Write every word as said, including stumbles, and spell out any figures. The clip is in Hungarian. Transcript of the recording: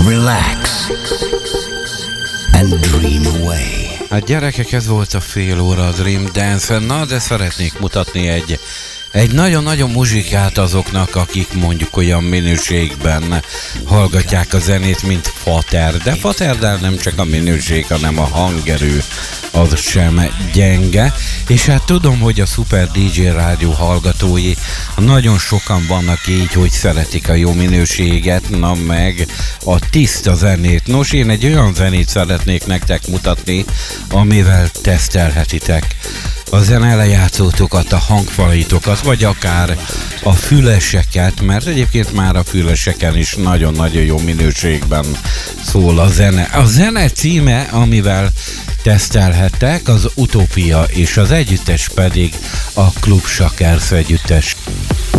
relax, and dream away. A gyerekek, ez volt a fél óra a Dream Dance. Na, de szeretnék mutatni egy Egy nagyon-nagyon muzsikát azoknak, akik mondjuk olyan minőségben hallgatják a zenét, mint Fater. De Fater, nem csak a minőség, hanem a hangerő az sem gyenge. És hát tudom, hogy a Super dé dzsé rádió hallgatói nagyon sokan vannak így, hogy szeretik a jó minőséget, na meg a tiszta zenét. Nos, én egy olyan zenét szeretnék nektek mutatni, amivel tesztelhetitek a zene lejátszótokat, a hangfalaitokat, vagy akár a füleseket, mert egyébként már a füleseken is nagyon-nagyon jó minőségben szól a zene. A zene címe, amivel tesztelhettek, az Utópia, és az együttes pedig a Klub Shakers együttes.